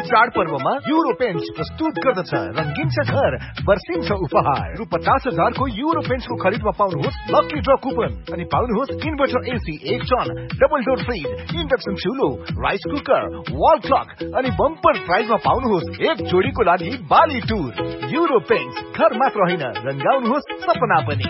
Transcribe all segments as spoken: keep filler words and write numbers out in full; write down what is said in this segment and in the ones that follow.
चाडपर्वमा euro paints प्रस्तुत गर्दछ रंगीन छ घर वर्षिन्छ उपहार। रु पचास हजार को युरो पेन्ट्सको खरिदमा पाउनुहोस् लकी ड्र कुपन अनि पाउनुहोस् इन्भर्टर एसी एक ton, double door fridge, induction चुलो, rice cooker, wall clock अनि बम्पर प्राइजमा पाउनुहोस् एक जोडीको लागि बाली टुर। युरो पेन्ट्स घर मात्र होइन रंगाउनुहोस् सपना पनि।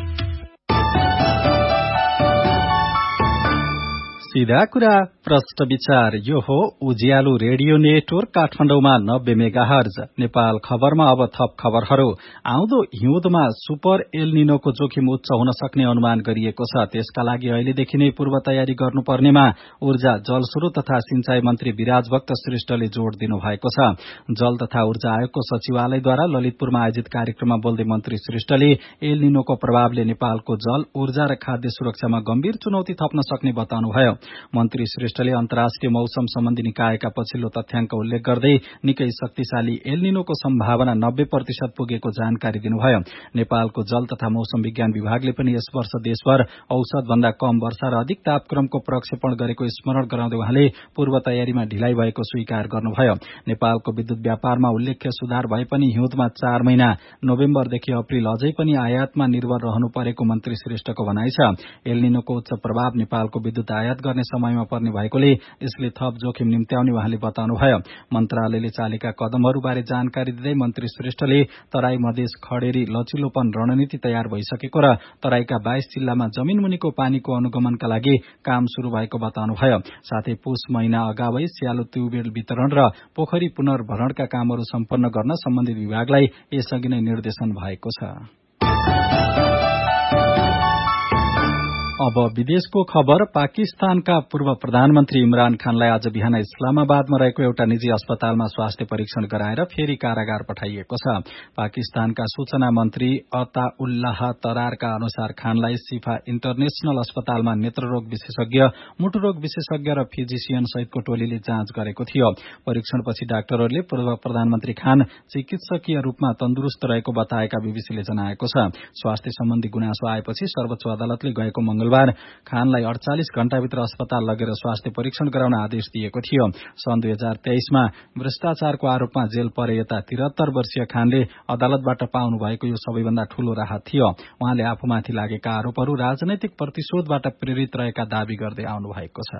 सीधा कुरा प्रश्न विचार। यो हो उज्यालो रेडियो नेटवर्क काठमाडौँमा नब्बे मेगाहर्ज। नेपाल खबरमा अब थप खबरहरू। आउँदो हिउँदमा सुपर एल निनोको जोखिम उच्च हुन सक्ने अनुमान गरिएको छ। त्यसका लागि अहिलेदेखि नै पूर्व तयारी गर्नुपर्नेमा ऊर्जा जलस्रोत तथा सिंचाई मन्त्री विराजभक्त श्रेष्ठले जोड़ दिनु भएको छ। जल तथा ऊर्जा आयोगको सचिवालयद्वारा ललितपुरमा आयोजित कार्यक्रममा बोल्दै मन्त्री श्रेष्ठले एल निनोको प्रभावले नेपालको जल, ऊर्जा र खाद्य सुरक्षामा गम्भीर चुनौती थप्न सक्ने बताउनुभयो। मन्त्री श्रेष्ठले अन्तर्राष्ट्रिय मौसम सम्बन्धी निकायका पछिल्लो तथ्याङ्क उल्लेख गर्दै निकै शक्तिशाली एल निनोको सम्भावना नब्बे प्रतिशत पुगेको जानकारी दिनुभयो। नेपालको जल तथा मौसम विज्ञान विभागले पनि यस वर्ष देशभर औसत भन्दा कम वर्षा र अधिक तापक्रमको प्रक्षेपण गरेको स्मरण गराउँदै उहाँले पूर्व तयारीमा ढिलाइ भएको स्वीकार गर्नुभयो। नेपालको विद्युत व्यापारमा उल्लेख्य सुधार भए पनि हिउँदमा चार महिना नोभेम्बरदेखि अप्रिल अझै पनि आयातमा निर्भर रहनु परेको मन्त्री श्रेष्ठको भनाइ छ। एल निनोको उच्च प्रभाव नेपालको विद्युत आयात गर्ने समयमा पर्ने भएकोले यसले थप जोखिम निम्त्याउने उहाँले बताउनुभयो। मन्त्रालयले चालेका कदमहरूबारे जानकारी दिँदै मन्त्री श्रेष्ठले तराई मधेस खडेरी लचिलोपन रणनीति तयार भइसकेको र तराईका बाइस जिल्लामा जमीन मुनिको पानीको अनुगमनका लागि काम शुरू भएको बताउनुभयो। साथै पुष महिना अगावै स्यालो ट्युबवेल वितरण र पोखरी पुनर्भरणका कामहरू सम्पन्न गर्न सम्बन्धित विभागलाई यसअघि नै निर्देशन भएको छ। अब विदेशको खबर। पाकिस्तानका पूर्व प्रधानमन्त्री इमरान खानलाई आज बिहान इस्लामाबादमा रहेको एउटा निजी अस्पतालमा स्वास्थ्य परीक्षण गराएर फेरि कारागार पठाइएको छ। पाकिस्तानका सूचना मन्त्री अताउल्लाह तरारका अनुसार खानलाई सिफा इन्टरनेशनल अस्पतालमा नेत्ररोग विशेषज्ञ, मुटुरोग विशेषज्ञ र फिजिशियन सहितको टोलीले जाँच गरेको थियो। परीक्षणपछि डाक्टरहरूले पूर्व प्रधानमन्त्री खान चिकित्सकीय रूपमा तन्दुरुस्त रहेको बताएका बीबीसीले जनाएको छ। स्वास्थ्य सम्बन्धी गुनासो आएपछि सर्वोच्च अदालतले गएको मंगलबार खानलाई अड़चालिस घण्टाभित्र अस्पताल लगेर स्वास्थ्य परीक्षण गराउन आदेश दिएको थियो। सन् दुई हजार तेइसमा भ्रष्टाचारको आरोपमा जेल परे यता तिहत्तर वर्षीय खानले अदालतबाट पाउनु भएको यो सबैभन्दा ठूलो राहत थियो। उहाँले आफूमाथि लागेका आरोपहरू राजनैतिक प्रतिशोधबाट प्रेरित रहेका दावी गर्दै आउनु भएको छ।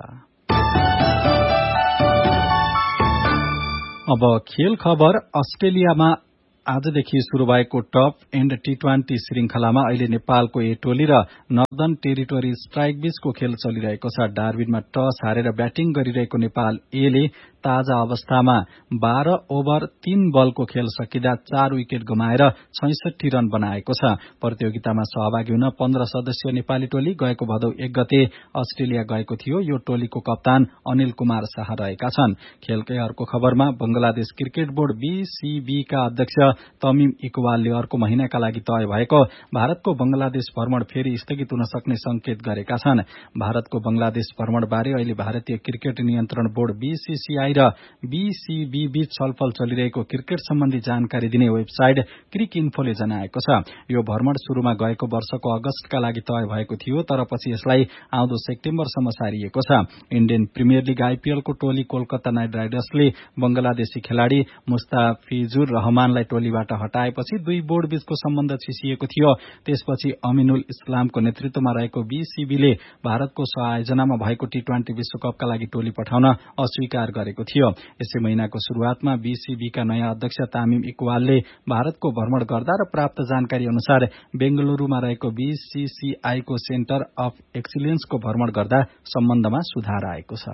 अब खेल खबर। अस्ट्रेलियामा आजदेखि शुरू भएको टप एण्ड टी ट्वेन्टी श्रृंखलामा अहिले नेपालको ए टोली र नर्दर्न टेरिटोरी स्ट्राइक बीचको खेल चलिरहेको छ। डार्बिनमा टस हारेर ब्याटिङ गरिरहेको नेपाल एले ताजा अवस्थामा बाह्र ओभर तीन बलको खेल सकिँदा चार विकेट गुमाएर छैसठी रन बनाएको छ। प्रतियोगितामा सहभागी हुन पन्ध्र सदस्यीय नेपाली टोली गएको भदौ एक गते अस्ट्रेलिया गएको थियो। यो टोलीको कप्तान अनिल कुमार शाह रहेका छन्। खेलकै अर्को खबरमा बंगलादेश क्रिकेट बोर्ड बीसीबी का अध्यक्ष तमिम इकबालले अर्को महिनाका लागि तय भएको भारतको बंगलादेश भ्रमण फेरि स्थगित हुन सक्ने संकेत गरेका छन्। भारतको बंगलादेश भ्रमणबारे अहिले भारतीय क्रिकेट नियन्त्रण बोर्ड बीसीसीआई र बीसीबी बीच छलफल चलिरहेको क्रिकेट सम्बन्धी जानकारी दिने वेबसाइट क्रिक इन्फोले जनाएको छ। यो भ्रमण शुरूमा गएको वर्षको अगस्तका लागि तय भएको थियो, तर पछि यसलाई आउँदो सेप्टेम्बरसम्म सारिएको छ। इण्डियन प्रिमियर लीग आईपीएलको टोली कोलकाता नाइट राइडर्सले बंगलादेशी खेलाड़ी मुस्ताफिजुर रहमानलाई टोलीबाट हटाएपछि दुई बोर्ड बीचको सम्बन्ध छिसिएको थियो। त्यसपछि अमिनुल इस्लामको नेतृत्वमा रहेको बीसीबीले भारतको सहआयोजनामा भएको टी ट्वेन्टी विश्वकपका लागि टोली पठाउन अस्वीकार गरेको थियो। यसै महिनाको शुरूआतमा बीसीबीका नयाँ अध्यक्ष तामिम इकबालले भारतको भ्रमण गर्दा र प्राप्त जानकारी अनुसार बेंगलुरूमा रहेको बीसीसीआईको सेन्टर अफ एक्सिलेन्सको भ्रमण गर्दा सम्बन्धमा सुधार आएको छ।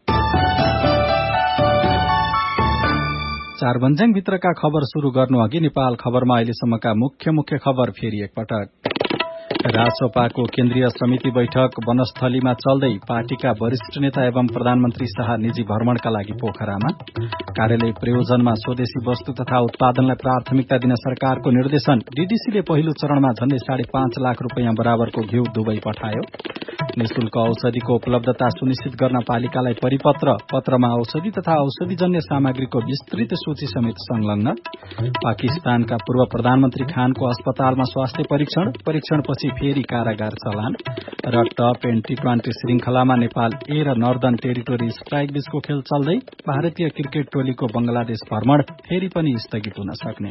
चार भन्ज्याङ भित्रका खबर शुरू गर्नु अघि नेपाल खबरमा अहिलेसम्मका मुख्य मुख्य खबर फेरि एकपटक। रासोपाको केन्द्रीय समिति बैठक वनस्थलीमा चल्दै पार्टीका वरिष्ठ नेता एवं प्रधानमन्त्री शाह निजी भ्रमणका लागि पोखरामा। कार्यालय प्रयोजनमा स्वदेशी वस्तु तथा उत्पादनलाई प्राथमिकता दिन सरकारको निर्देशन। डीडीसीले पहिलो चरणमा झण्डै साढे पाँच लाख रूपियाँ बराबरको घिउ दुबई पठायो। निशुल्क औषधिको उपलब्धता सुनिश्चित गर्न पालिकालाई परिपत्र, पत्रमा औषधि तथा औषधिजन्य सामग्रीको विस्तृत सूची समेत संलग्न। पाकिस्तानका पूर्व प्रधानमन्त्री खानको अस्पतालमा स्वास्थ्य परीक्षण, परीक्षणपछि फेरि कारागार चलान। र टप एन्ड टी ट्वेन्टी श्रृंखलामा नेपाल ए र नर्दन टेरिटोरी स्ट्राइक बीचको खेल चल्दै, भारतीय क्रिकेट टोलीको बंगलादेश भ्रमण फेरि पनि स्थगित हुन सक्ने।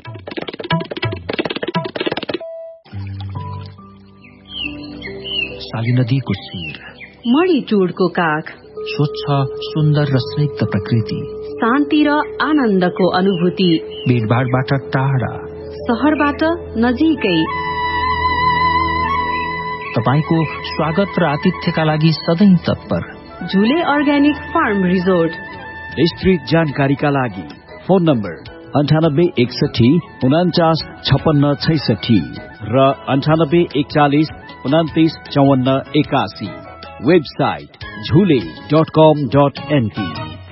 साली नदीको शिर, मणिचूडको काख, स्वच्छ सुन्दर र स्निग्ध प्रकृति, शान्ति र आनन्दको अनुभूति, भीडभाडबाट टाढा, शहरबाट नजिकै, तपाईको स्वागत र आतिथ्यका लागि सधैँ तत्पर। झुले अर्ग्यानिक फार्म रिजोर्ट। विस्तृत जानकारीका लागि फोन नम्बर अन्ठानब्बे एकसठी उनाचास छप्पन्न छैसठी र अन्ठानब्बे एकचालिस उनातिस चौवन्न एकासी। वेबसाइट झुले डट कम dot NP.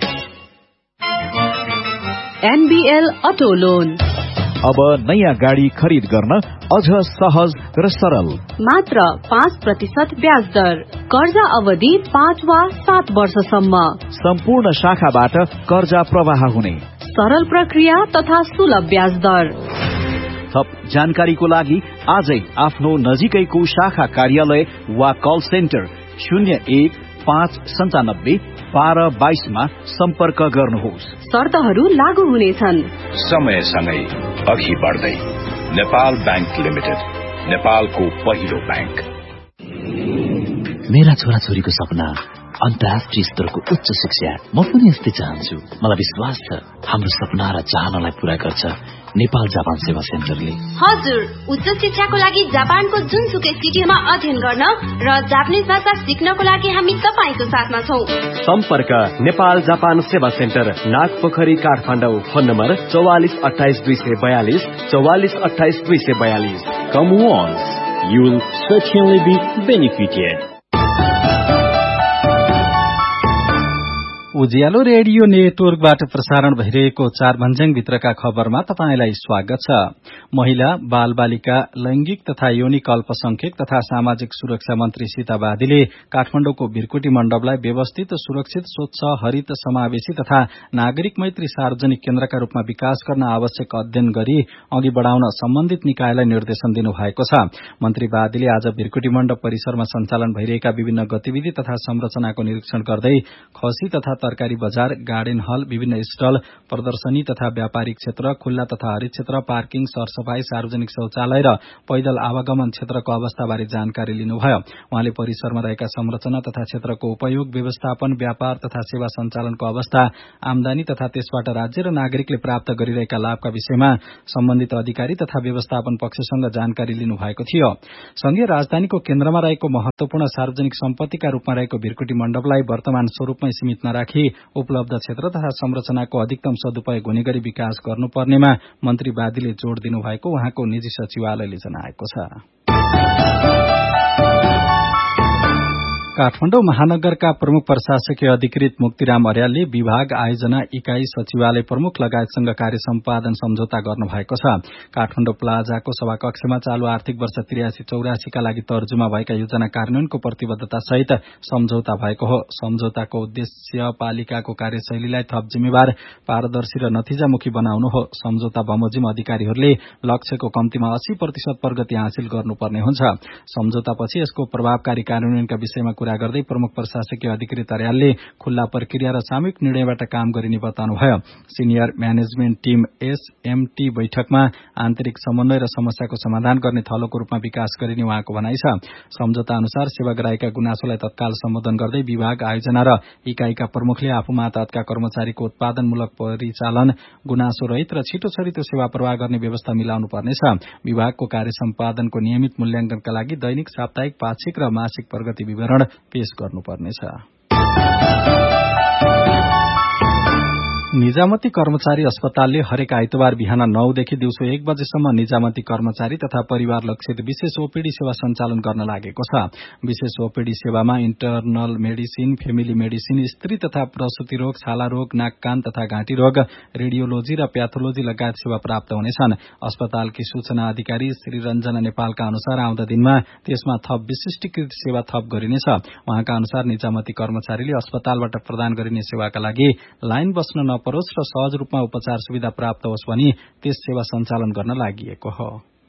NBL auto loan, अब नयाँ गाडी खरिद गर्न अझ सहज र सरल। मात्र पाँच प्रतिशत ब्याज दर, कर्जा अवधि पाँच वा सात वर्षसम्म, सम्पूर्ण शाखाबाट कर्जा प्रवाह हुने, सरल प्रक्रिया तथा सुलभ ब्याज दर। थप जानकारीको लागि आजै आफ्नो नजिकैको शाखा कार्यालय वा कल सेन्टर शून्य एक पाँच सन्तानब्बे बाह्र बाइसमा सम्पर्क गर्नुहोस्। शर्तहरू लागू हुनेछन्। समयसँगै अघि बढ्दै नेपाल बैंक लिमिटेड, नेपालको पहिलो बैंक। मेरा छोराछोरीको सपना अन्तर्राष्ट्रिय स्तरको उच्च शिक्षा। म पनि यस्तै चाहन्छु। मलाई विश्वास छ हाम्रो सपना र चाहनालाई पूरा गर्छ नेपाल जापान सेवा सेन्टरले। हजुर, उच्च शिक्षाको लागि जापानको जुनसुकै सिटीमा अध्ययन गर्न र जापानिज भाषा सिक्नको लागि हामी तपाईको साथमा छौं। सम्पर्क नेपाल जापान सेवा centre, Nagpokhari, Kathmandu. Phone number चौवालिस अठाइस दुई सय बयालिस चौवालिस अठाइस दुई सय बयालिस। Come once, you will certainly be benefited. Ujyaalo radio नेटवर्कबाट प्रसारण भइरहेको चार भन्ज्याङभित्रका खबरमा तपाईंलाई स्वागत छ। महिला, बाल बालिका, लैंगिक तथा यौनिक अल्पसंख्यक तथा सामाजिक सुरक्षा मन्त्री सीता बादीले काठमाडौँको भिरकुटी मण्डपलाई व्यवस्थित, सुरक्षित, स्वच्छ, हरित, समावेशी तथा नागरिक मैत्री सार्वजनिक केन्द्रका रूपमा विकास गर्न आवश्यक अध्ययन गरी अघि बढ़ाउन सम्बन्धित निकायलाई निर्देशन दिनुभएको छ। मन्त्री बादीले आज भिरकुटी मण्डप परिसरमा सञ्चालन भइरहेका विभिन्न गतिविधि तथा संरचनाको निरीक्षण गर्दै खसी तथा तरकारी बजार, गार्डन हल, विभिन्न स्टल, प्रदर्शनी तथा व्यापारिक क्षेत्र, खुल्ला तथा हरित क्षेत्र, पार्किङ, सरसफाई, सार्वजनिक शौचालय र पैदल आवागमन क्षेत्रको अवस्थाबारे जानकारी लिनुभयो। उहाँले परिसरमा रहेका संरचना तथा क्षेत्रको उपयोग, व्यवस्थापन, व्यापार तथा सेवा सञ्चालनको अवस्था, आमदानी तथा त्यसबाट राज्य र नागरिकले प्राप्त गरिरहेका लाभका विषयमा सम्बन्धित अधिकारी तथा व्यवस्थापन पक्षसँग जानकारी लिनुभएको थियो। संघीय राजधानीको केन्द्रमा रहेको महत्वपूर्ण सार्वजनिक सम्पत्तिका रूपमा रहेको भिरकुटी मण्डपलाई वर्तमान स्वरूपमै सीमित नराखी उपलब्ध क्षेत्र तथा संरचनाको अधिकतम सदुपयोग हुने गरी विकास गर्नुपर्नेमा मन्त्री बादीले जोड़ दिनुभएको उहाँको निजी सचिवालयले जनाएको छ। काठमाडौँ महानगरका प्रमुख प्रशासकीय अधिकृत मुक्तिराम अर्यालले विभाग, आयोजना, इकाई, सचिवालय प्रमुख लगायतसँग कार्य सम्पादन सम्झौता गर्नु भएको छ। काठमाडौँ प्लाजाको सभाकक्षमा चालू आर्थिक वर्ष त्रियासी चौरासीका लागि तर्जुमा भएका योजना कार्यान्वयनको प्रतिबद्धता सहित सम्झौता भएको हो। सम्झौताको उद्देश्य पालिकाको कार्यशैलीलाई थप जिम्मेवार, पारदर्शी र नतिजामुखी बनाउनु हो। सम्झौता बमोजिम अधिकारीहरूले लक्ष्यको कम्तीमा अस्सी प्रतिशत प्रगति हासिल गर्नुपर्ने हुन्छ। सम्झौतापछि यसको प्रभावकारी कार्यान्वयनका विषयमा कुरा गर्दै प्रमुख प्रशासकीय अधिकृत अर्यालले खुल्ला प्रक्रिया र सामूहिक निर्णयबाट काम गरिने बताउनुभयो। सिनियर म्यानेजमेन्ट टीम एसएमटी बैठकमा आन्तरिक समन्वय र समस्याको समाधान गर्ने थलोको रूपमा विकास गरिने उहाँको भनाइ छ। सम्झौता अनुसार सेवाग्राहीका गुनासोलाई तत्काल सम्बोधन गर्दै विभाग, आयोजना र इकाईका प्रमुखले आफू मातहतका कर्मचारीको उत्पादनमूलक परिचालन, गुनासो रहित र छिटो छरितो सेवा प्रवाह गर्ने व्यवस्था मिलाउनु पर्नेछ। विभागको कार्य सम्पादनको नियमित मूल्याङ्कनका लागि दैनिक, साप्ताहिक, पाक्षिक र मासिक प्रगति विवरण पेश गर्नुपर्नेछ। निजामती कर्मचारी अस्पतालले हरेक आइतबार बिहान नौदेखि दिउँसो एक बजेसम्म निजामती कर्मचारी तथा परिवार लक्षित विशेष ओपीडी सेवा सञ्चालन गर्न लागेको छ। विशेष ओपीडी सेवामा इन्टरनल मेडिसिन, फेमिली मेडिसिन, स्त्री तथा प्रसूति रोग, छाला रोग, नाक कान तथा घाँटी रोग, रेडियोलोजी र प्याथोलोजी लगायत सेवा प्राप्त हुनेछन्। अस्पतालकी सूचना अधिकारी श्री रञ्जना नेपालका अनुसार आउँदा दिनमा त्यसमा थप विशिष्टीकृत सेवा थप गरिनेछ। उहाँका अनुसार निजामती कर्मचारीले अस्पतालबाट प्रदान गरिने सेवाका लागि लाइन बस्न नपरोस् र सहज रूपमा उपचार सुविधा प्राप्त होस् भनी त्यस सेवा सञ्चालन गर्न लागि हो।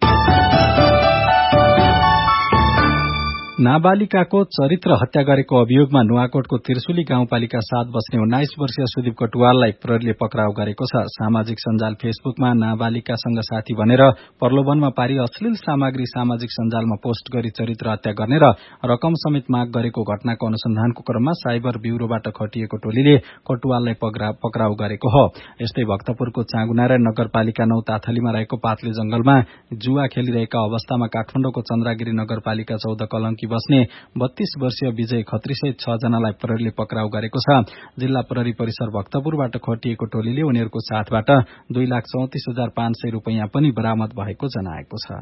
नाबालिकाको चरित्र हत्या गरेको अभियोगमा नुवाकोटको त्रिशुली गाउँपालिका सात बस्ने उन्नाइस वर्षीय सुदीप कटुवाललाई प्रहरीले पक्राउ गरेको छ। सामाजिक सञ्जाल फेसबुकमा नाबालिकासँग साथी भनेर प्रलोभनमा पारी अश्लील सामग्री सामाजिक सञ्जालमा पोस्ट गरी चरित्र हत्या गर्ने र रकम समेत माग गरेको घटनाको अनुसन्धानको क्रममा साइबर ब्यूरोबाट खटिएको टोलीले कटुवाललाई पक्राउ गरेको हो। यस्तै भक्तपुरको चाँगुनारायण नगरपालिका नौ ताथलीमा रहेको पातले जंगलमा जुवा खेलिरहेका अवस्थामा काठमाडौँको चन्द्रागिरी नगरपालिका चौध कलंकी बस्ने बत्तीस वर्षीय विजय खत्री सहित छ जनालाई प्रहरीले पक्राउ गरेको छ। जिल्ला प्रहरी परिसर भक्तपुरबाट खटिएको टोलीले उनीहरूको साथबाट दुई लाख चौतिस हजार पाँच सय रूपियाँ पनि बरामद भएको जनाएको छ।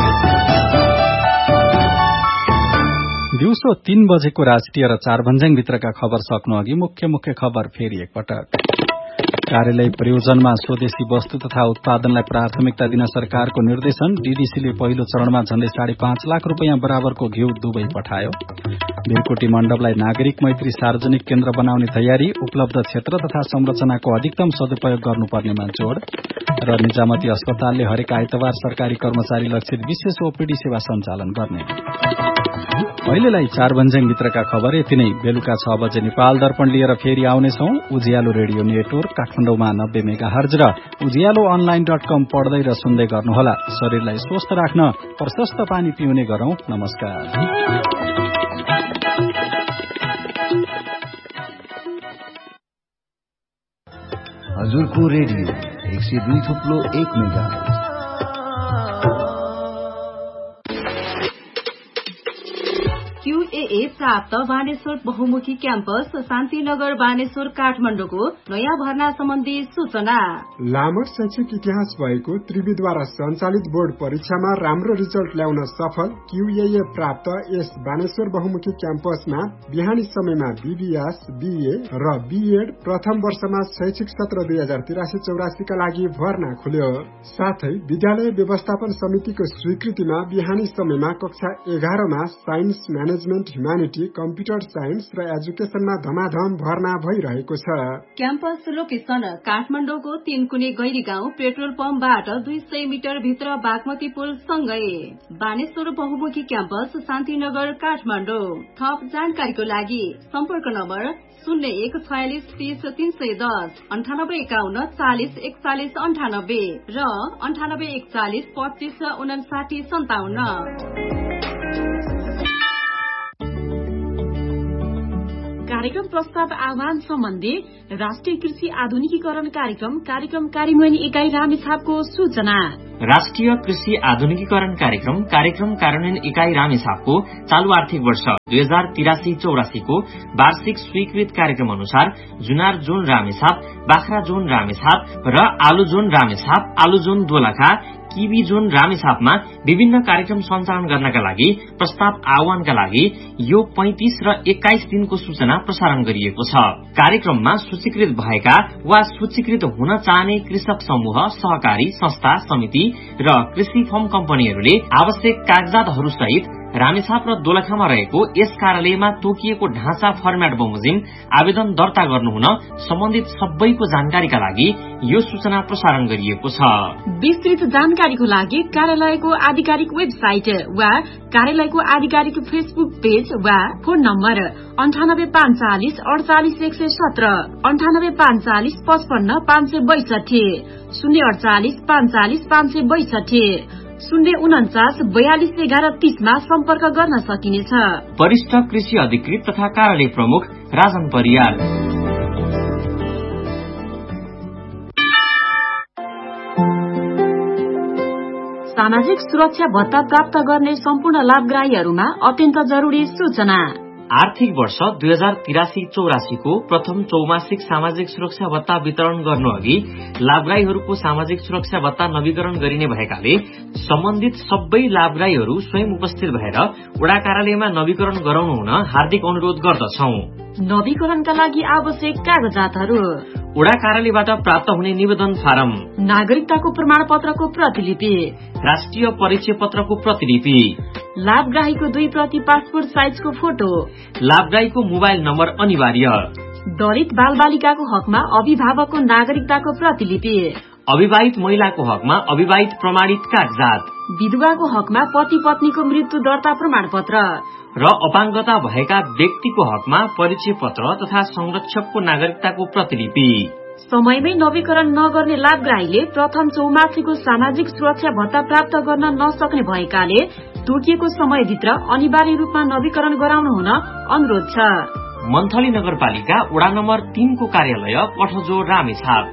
दिउँसो तीन बजेको राष्ट्रिय र चार भन्ज्याङ भित्रका खबर सक्नु अघि मुख्य मुख्य खबर फेरि एकपटक। कार्यालय प्रयोजनमा स्वदेशी वस्तु तथा उत्पादनलाई प्राथमिकता दिन सरकारको निर्देशन। डीडीसीले पहिलो चरणमा झण्डै साढे पाँच लाख रूपियाँ बराबरको घिउ दुबई पठायो। भिरकोटी मण्डपलाई नागरिक मैत्री सार्वजनिक केन्द्र बनाउने तयारी। उपलब्ध क्षेत्र तथा संरचनाको अधिकतम सदुपयोग गर्नुपर्नेमा जोड़। र निजामती अस्पतालले हरेक आइतबार सरकारी कर्मचारी लक्षित विशेष ओपीडी सेवा सञ्चालन गर्ने। अहिलेलाई चार भन्ज्याङ भित्रका खबर यति नै। बेलुका छ बजे नेपाल दर्पण लिएर फेरि आउनेछौं। उज्यालो रेडियो नेटवर्क काठमाडौँमा नब्बे मेगा हर्ज र उज्यालो अनलाइन डट कम पढ्दै र सुन्दै गर्नुहोला। शरीरलाई स्वस्थ राख्न प्रशस्त पानी पिउने गरौं। नमस्कार। हजुरको रेडियो एक सय दुई थुप्लो एक मेगा क्यूएए प्राप्त बानेश्वर बहुमुखी क्याम्पस शान्तिनगर बानेश्वर काठमाडौँको नयाँ भर्ना सम्बन्धी सूचना। लामो शैक्षिक इतिहास भएको त्रिविद्वारा सञ्चालित बोर्ड परीक्षामा राम्रो रिजल्ट ल्याउन सफल क्यूएए प्राप्त यस बानेश्वर बहुमुखी क्याम्पसमा बिहानी समयमा बीबीएस, बीए र बीएड प्रथम वर्षमा शैक्षिक सत्र दुई हजार तिरासी चौरासीका लागि भर्ना खुल्यो। साथै विद्यालय व्यवस्थापन समितिको स्वीकृतिमा बिहानी समयमा कक्षा एघारमा साइन्स, म्यानेजमेन्ट, ह्युमानिटी, कम्प्युटर साइन्स र एजुकेशनमा धमाधम भर्ना भइरहेको छ। क्याम्पस लोकेशन काठमाडौँको तीनकुने गैरी गाउँ पेट्रोल पम्पबाट दुई सय मिटर भित्र बागमती पुल सँगै। बानेश्वर बहुमुखी क्याम्पस शान्तिनगर काठमाडौँ। थप जानकारीको लागि सम्पर्क नम्बर शून्य एक छयालिस तीस तीन सय दस अन्ठानब्बे एकाउन्न चालिस एकचालिस अन्ठानब्बे र अन्ठानब्बे एकचालिस पच्चिस उनासाठी सन्ताउन्न। कार्यक्रम प्रस्ताव आह्वान सम्बन्धी राष्ट्रिय कृषि आधुनिकीकरण कार्यक्रम कार्यक्रम कार्यान्वयन इकाई रामेछापको सूचना। राष्ट्रिय कृषि आधुनिकीकरण कार्यक्रम कार्यक्रम कार्यान्वयन इकाई रामेछापको चालू आर्थिक वर्ष दुई हजार तिरासी चौरासीको वार्षिक स्वीकृत कार्यक्रम अनुसार जुनार जोन रामेछाप, बाख्रा जोन रामेछाप र आलु जोन रामेछाप, आलु जोन दोलखा, किबी जोन रामेछापमा विभिन्न कार्यक्रम सञ्चालन गर्नका लागि प्रस्ताव आह्वानका लागि यो पैंतीस र एक्काइस दिनको सूचना प्रसारण गरिएको छ। कार्यक्रममा सूचीकृत भएका वा सूचीकृत हुन चाहने कृषक समूह, सहकारी संस्था, समिति र कृषि फर्म कम्पनीहरूले आवश्यक कागजातहरू सहित रामेछाप र दोलखामा रहेको यस कार्यालयमा तोकिएको ढाँचा फर्मेट बमोजिम आवेदन दर्ता गर्नुहुन सम्बन्धित सबैको जानकारीका लागि यो सूचना प्रसारण गरिएको छ। विस्तृत जानकारीको लागि कार्यालयको आधिकारिक वेबसाइट वा कार्यालयको आधिकारिक फेसबुक पेज वा फोन नम्बर अन्ठानब्बे पाँचचालिस अडचालिस एक सय सत्र अन्ठानब्बे पाँचचालिस पचपन्न पाँच सय बैसठी शून्य अडचालिस पाँचचालिस पाँच सय बैसठी शून्य उन्चास बयालिस एघार तीसमा सम्पर्क गर्न सकिनेछ। वरिष्ठ कृषि अधिकृत तथा कार्यालय प्रमुख राजन परियार। सामाजिक सुरक्षा भत्ता प्राप्त गर्ने सम्पूर्ण लाभग्राहीहरूमा अत्यन्त जरूरी सूचना। आर्थिक वर्ष दुई हजार तिरासी चौरासीको प्रथम चौमासिक सामाजिक सुरक्षा भत्ता वितरण गर्नु अघि लाभग्राहीहरूको सामाजिक सुरक्षा भत्ता नवीकरण गरिने भएकाले सम्बन्धित सबै लाभग्राहीहरू स्वयं उपस्थित भएर वडा कार्यालयमा नवीकरण गराउनु हुन हार्दिक अनुरोध गर्दछौ। नवीकरणका लागि आवश्यक कागजातहरू: वडा कार्यालयबाट प्राप्त हुने निवेदन फारम, नागरिकताको प्रमाण पत्रको प्रतिलिपि, राष्ट्रिय परिचय पत्रको प्रतिलिपि, लाभग्राहीको दुई प्रति पासपोर्ट साइजको फोटो, लाभग्राहीको मोबाइल नम्बर अनिवार्य, दलित बालबालिकाको हकमा अभिभावकको नागरिकताको प्रतिलिपि, अविवाहित महिलाको हकमा अविवाहित प्रमाणित कागजात, विधवाको हकमा पति पत्नीको मृत्यु दर्ता प्रमाण पत्र र अपाङ्गता भएका व्यक्तिको हकमा परिचय पत्र तथा संरक्षकको नागरिकताको प्रतिलिपि। समयमै नवीकरण नगर्ने लाभग्राहीले प्रथम चौमासीको सामाजिक सुरक्षा भत्ता प्राप्त गर्न नसक्ने भएकाले तोकिएको समयभित्र अनिवार्य रूपमा नवीकरण गराउनु हुन अनुरोध छ। मन्थली नगरपालिका वडा नम्बर तीन को कार्यालय पठजोर रामेछाप।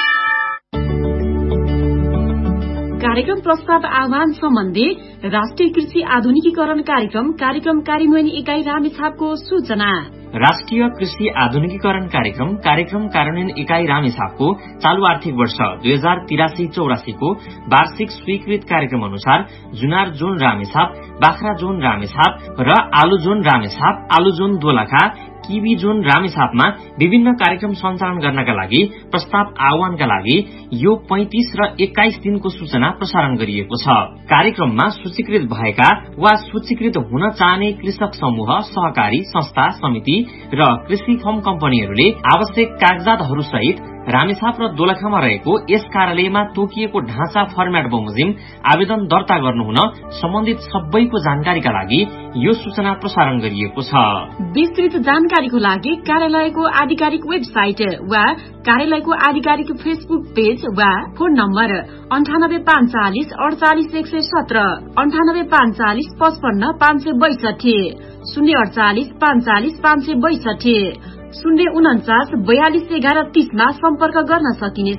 कार्यक्रम प्रस्ताव आह्वान सम्बन्धी राष्ट्रिय कृषि आधुनिकीकरण कार्यक्रम कार्यक्रम कार्यान्वयन इकाई रामेछापको सूचना। राष्ट्रिय कृषि आधुनिकीकरण कार्यक्रम कार्यक्रम कार्यान्वयन इकाई रामेछापको चालू आर्थिक वर्ष दुई हजार तिरासी चौरासीको वार्षिक स्वीकृत कार्यक्रम अनुसार जुनार जोन रामेछाप, बाख्रा जोन रामेछाप र आलु जोन रामेछाप, आलु जोन दोलखा, किबी जोन रामेछापमा विभिन्न कार्यक्रम सञ्चालन गर्नका लागि प्रस्ताव आह्वानका लागि यो पैंतीस र एक्काइस दिनको सूचना प्रसारण गरिएको छ। कार्यक्रममा सूचीकृत भएका वा सूचीकृत हुन चाहने कृषक समूह, सहकारी संस्था, समिति र कृषि फर्म कम्पनीहरूले आवश्यक कागजातहरू सहित रामेछाप र दोलखामा रहेको यस कार्यालयमा तोकिएको ढाँचा फर्मेट बमोजिम आवेदन दर्ता गर्नुहुन सम्बन्धित सबैको जानकारीका लागि यो सूचना प्रसारण गरिएको छ। विस्तृत जानकारीको लागि कार्यालयको आधिकारिक वेबसाइट वा कार्यालयको आधिकारिक फेसबुक पेज वा फोन नम्बर अन्ठानब्बे पाँच चालिस अडचालिस एक सय सत्र, अन्ठानब्बे पाँच चालिस पचपन्न पाँच सय बैसठी, शून्य अडचालिस पाँच चालिस पाँच सय बैसठी, शून्य उन्चास बयालिस एघार तीसमा सम्पर्क गर्न सकिनेछ।